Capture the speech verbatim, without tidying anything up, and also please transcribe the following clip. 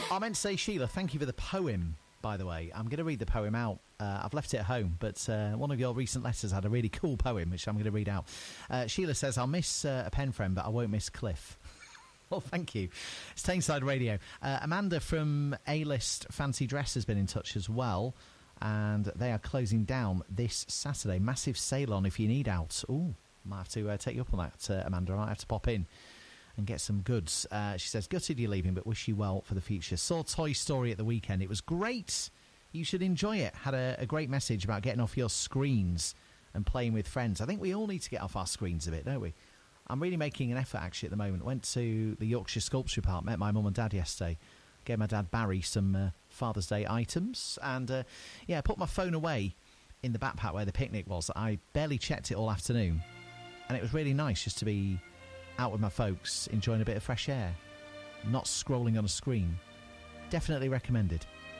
I meant to say, Sheila, thank you for the poem, by the way. I'm going to read the poem out. Uh, I've left it at home, but uh, one of your recent letters had a really cool poem, which I'm going to read out. Uh, Sheila says, I'll miss uh, a pen friend, but I won't miss Cliff. Well, thank you. It's Tameside Radio. Uh, Amanda from A-List Fancy Dress has been in touch as well, and they are closing down this Saturday. Massive sale on if you need out. Ooh, might have to uh, take you up on that, uh, Amanda. I might have to pop in and get some goods. Uh, she says, gutted you're leaving, but wish you well for the future. Saw Toy Story at the weekend. It was great. You should enjoy it. Had a, a great message about getting off your screens and playing with friends. I think we all need to get off our screens a bit, don't we? I'm really making an effort, actually, at the moment. Went to the Yorkshire Sculpture Park, met my mum and dad yesterday. Gave my dad, Barry, some uh, Father's Day items. And, uh, yeah, put my phone away in the backpack where the picnic was. I barely checked it all afternoon. And it was really nice just to be out with my folks, enjoying a bit of fresh air. Not scrolling on a screen. Definitely recommended.